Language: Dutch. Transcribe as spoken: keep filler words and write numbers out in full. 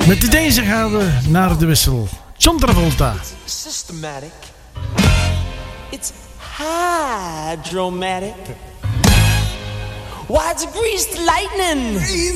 Met deze gaan we naar de wissel. John Travolta. It's systematic. It's hydromatic. Why, it's greased lightning.